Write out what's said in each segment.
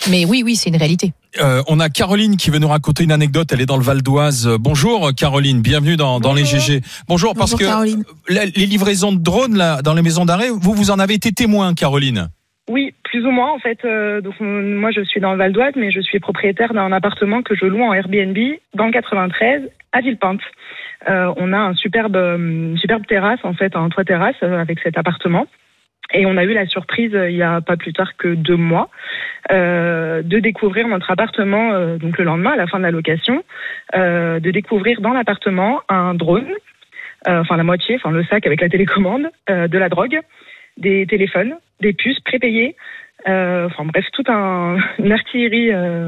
Mais oui, c'est une réalité. On a Caroline qui veut nous raconter une anecdote. Elle est dans le Val d'Oise. Bonjour Caroline, bienvenue dans les GG. Bonjour, parce que Caroline. Les livraisons de drones là, dans les maisons d'arrêt, vous en avez été témoin, Caroline. Oui, plus ou moins en fait. Donc moi je suis dans le Val d'Oise, mais je suis propriétaire d'un appartement que je loue en Airbnb dans le 93 à Villepinte. On a une superbe terrasse en fait, un toit terrasse avec cet appartement. Et on a eu la surprise il y a pas plus tard que 2 mois de découvrir notre appartement donc le lendemain à la fin de la location, de découvrir dans l'appartement un drone, la moitié, le sac avec la télécommande, de la drogue, des téléphones, des puces prépayées, bref, toute une artillerie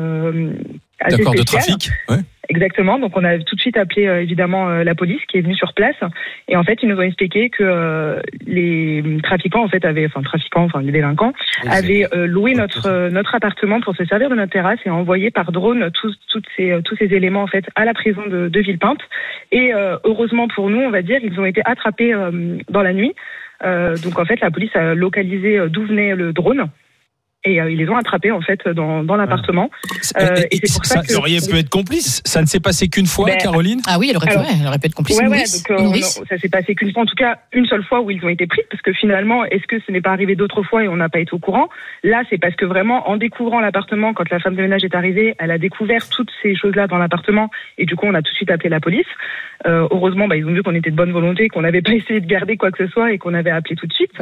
assez D'accord, spéciale. de trafic, ouais. Exactement, donc on a tout de suite appelé évidemment la police qui est venue sur place, et en fait ils nous ont expliqué que les trafiquants en fait les délinquants avaient loué notre appartement pour se servir de notre terrasse et envoyé par drone tous ces éléments en fait à la prison de Villepinte, et heureusement pour nous on va dire, ils ont été attrapés dans la nuit, donc en fait la police a localisé d'où venait le drone. Et ils les ont attrapés en fait dans l'appartement. Et c'est pour ça que vous auriez pu être complice. Ça ne s'est passé qu'une fois, Caroline. Ah oui, elle aurait pu être complice. Ça s'est passé qu'une fois, en tout cas une seule fois où ils ont été pris, parce que finalement, est-ce que ce n'est pas arrivé d'autres fois et on n'a pas été au courant? Là, c'est parce que vraiment, en découvrant l'appartement, quand la femme de ménage est arrivée, elle a découvert toutes ces choses-là dans l'appartement, et du coup, on a tout de suite appelé la police. Heureusement, ils ont vu qu'on était de bonne volonté, qu'on n'avait pas essayé de garder quoi que ce soit et qu'on avait appelé tout de suite.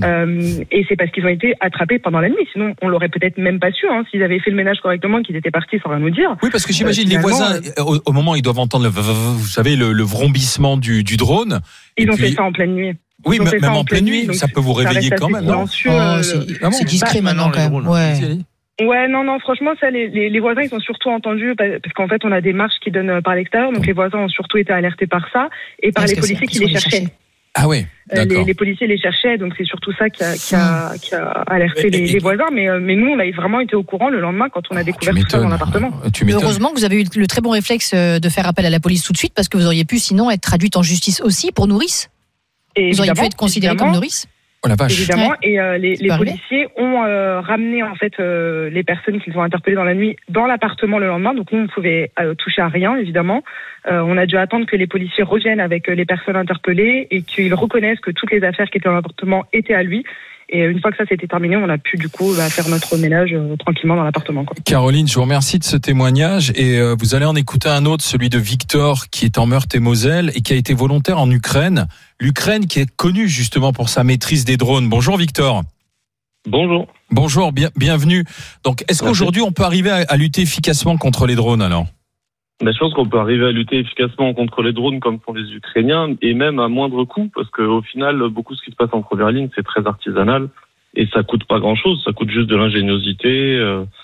Et c'est parce qu'ils ont été attrapés pendant la nuit. Sinon, on l'aurait peut-être même pas su, s'ils avaient fait le ménage correctement, qu'ils étaient partis sans rien nous dire. Oui, parce que j'imagine les voisins, au moment où ils doivent entendre vous savez, le vrombissement du drone. Ils ont fait ça en pleine nuit. Oui, même en pleine nuit, ça peut vous réveiller quand même, non? C'est discret maintenant quand même. Ouais, non, franchement, ça, les voisins, ils ont surtout entendu, parce qu'en fait, on a des marches qui donnent par l'extérieur, donc les voisins ont surtout été alertés par ça, et par les policiers qui les cherchaient. Ah ouais, d'accord. Les policiers les cherchaient, donc c'est surtout ça qui a alerté les voisins, mais nous, on a vraiment été au courant le lendemain quand on a découvert tout ça dans l'appartement. Heureusement que vous avez eu le très bon réflexe de faire appel à la police tout de suite, parce que vous auriez pu sinon être traduite en justice aussi pour nourrice. Vous auriez pu être considérée comme nourrice. Oh la vache. Évidemment, et les policiers ont ramené en fait les personnes qu'ils ont interpellées dans la nuit dans l'appartement le lendemain. Donc nous, on ne pouvait toucher à rien, évidemment. On a dû attendre que les policiers reviennent avec les personnes interpellées et qu'ils reconnaissent que toutes les affaires qui étaient dans l'appartement étaient à lui. Et une fois que ça s'était terminé, on a pu du coup faire notre ménage tranquillement dans l'appartement. Caroline, je vous remercie de ce témoignage, et vous allez en écouter un autre, celui de Victor, qui est en Meurthe-et-Moselle et qui a été volontaire en Ukraine. L'Ukraine qui est connue justement pour sa maîtrise des drones. Bonjour Victor. Bonjour, bienvenue. Donc est-ce qu'aujourd'hui on peut arriver à lutter efficacement contre les drones alors? Je pense qu'on peut arriver à lutter efficacement contre les drones comme font les Ukrainiens, et même à moindre coût, parce qu'au final, beaucoup de ce qui se passe en première ligne, c'est très artisanal, et ça coûte pas grand-chose, ça coûte juste de l'ingéniosité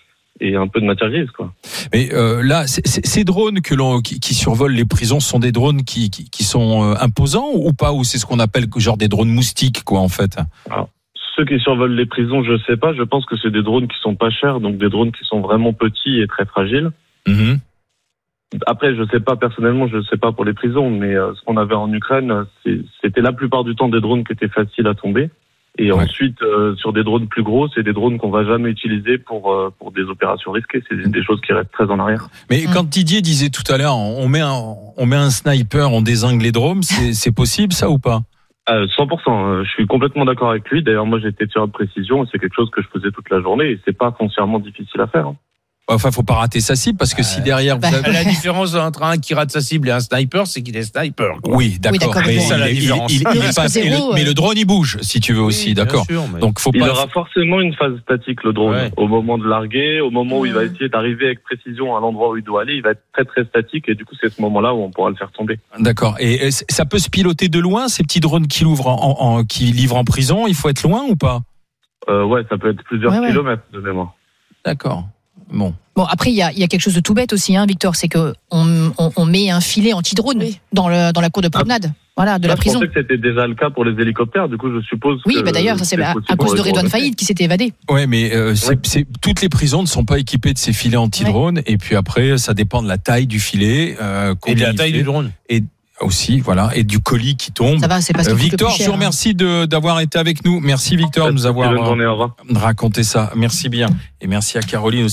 et un peu de matériel, quoi. Mais là, ces drones qui survolent les prisons sont des drones qui sont imposants ou pas, ou c'est ce qu'on appelle genre des drones moustiques, quoi, en fait? Alors, ceux qui survolent les prisons, je sais pas, je pense que c'est des drones qui sont pas chers, donc des drones qui sont vraiment petits et très fragiles. Mmh. Après, je sais pas, personnellement, je sais pas pour les prisons, mais ce qu'on avait en Ukraine, c'était la plupart du temps des drones qui étaient faciles à tomber. Et ensuite, sur des drones plus gros, c'est des drones qu'on va jamais utiliser pour des opérations risquées. C'est des choses qui restent très en arrière. Mais quand Didier disait tout à l'heure, on met un sniper, on dézingue les drones, c'est possible ça ou pas? 100%. Je suis complètement d'accord avec lui. D'ailleurs, moi, j'étais tireur de précision et c'est quelque chose que je faisais toute la journée et c'est pas foncièrement difficile à faire. Enfin, faut pas rater sa cible parce que si derrière vous avez... La différence entre un qui rate sa cible et un sniper, c'est qu'il est sniper, quoi. Oui, d'accord. Mais c'est ça la différence. Mais le drone il bouge, si tu veux aussi, d'accord. Sûr, mais... Donc il aura forcément une phase statique, le drone. Au moment de larguer, au moment où il va essayer d'arriver avec précision à l'endroit où il doit aller, il va être très très statique et du coup c'est ce moment-là où on pourra le faire tomber. D'accord. Et ça peut se piloter de loin, ces petits drones qui livrent en prison. Il faut être loin ou pas? Ouais, ça peut être plusieurs kilomètres de mémoire. D'accord. Bon, après, il y a quelque chose de tout bête aussi, Victor, c'est que on met un filet anti-drone dans la cour de promenade, de la prison. Je pensais que c'était déjà le cas pour les hélicoptères, du coup, je suppose. Oui, d'ailleurs, ça c'est à cause de Redouane Faïd qui s'était évadé. Ouais, mais toutes les prisons ne sont pas équipées de ces filets anti-drone, et puis après, ça dépend de la taille du filet, et de la taille du drone. Et aussi, et du colis qui tombe. Ça va, c'est parce que Victor, je vous remercie d'avoir été avec nous. Merci Victor de nous avoir raconté ça. Merci bien. Et merci à Caroline aussi.